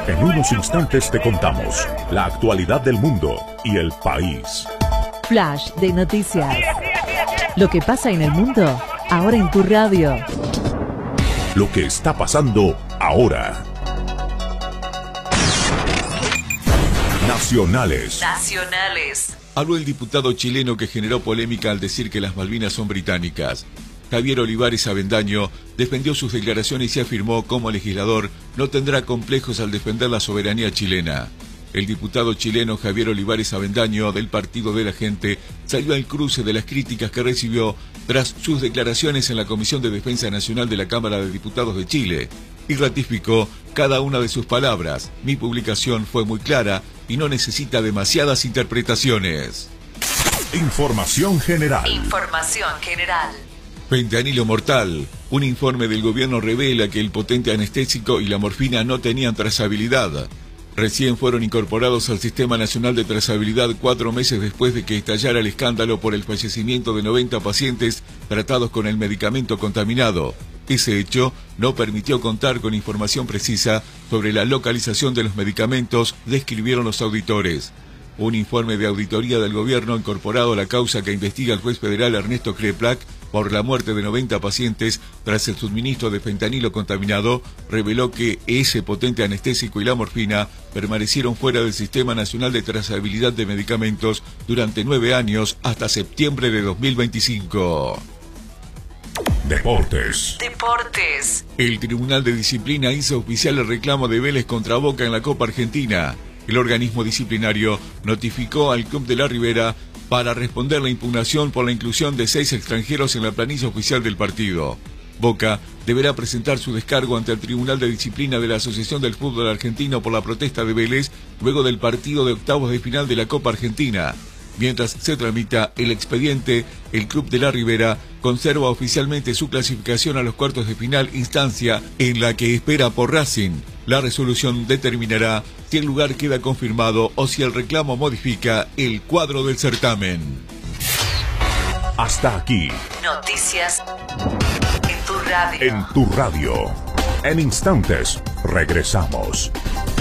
En unos instantes te contamos la actualidad del mundo y el país. Flash de noticias. Lo que pasa en el mundo, ahora en tu radio. Lo que está pasando ahora. Nacionales. Habló el diputado chileno que generó polémica al decir que las Malvinas son británicas. Javier Olivares Avendaño defendió sus declaraciones y afirmó como legislador no tendrá complejos al defender la soberanía chilena. El diputado chileno Javier Olivares Avendaño del Partido de la Gente salió al cruce de las críticas que recibió tras sus declaraciones en la Comisión de Defensa Nacional de la Cámara de Diputados de Chile y ratificó cada una de sus palabras. Mi publicación fue muy clara y no necesita demasiadas interpretaciones. Información general. Fentanilo mortal. Un informe del gobierno revela que el potente anestésico y la morfina no tenían trazabilidad. Recién fueron incorporados al Sistema Nacional de Trazabilidad 4 meses después de que estallara el escándalo por el fallecimiento de 90 pacientes tratados con el medicamento contaminado. Ese hecho no permitió contar con información precisa sobre la localización de los medicamentos, describieron los auditores. Un informe de auditoría del gobierno incorporado a la causa que investiga el juez federal Ernesto Kreplak por la muerte de 90 pacientes tras el suministro de fentanilo contaminado, reveló que ese potente anestésico y la morfina permanecieron fuera del Sistema Nacional de Trazabilidad de Medicamentos durante 9 años hasta septiembre de 2025. Deportes. El Tribunal de Disciplina hizo oficial el reclamo de Vélez contra Boca en la Copa Argentina. El organismo disciplinario notificó al Club de la Ribera para responder la impugnación por la inclusión de 6 extranjeros en la planilla oficial del partido. Boca deberá presentar su descargo ante el Tribunal de Disciplina de la Asociación del Fútbol Argentino por la protesta de Vélez luego del partido de octavos de final de la Copa Argentina. Mientras se tramita el expediente, el Club de la Ribera conserva oficialmente su clasificación a los cuartos de final, instancia en la que espera por Racing. La resolución determinará si el lugar queda confirmado o si el reclamo modifica el cuadro del certamen. Hasta aquí. Noticias en tu radio. En tu radio. En instantes regresamos.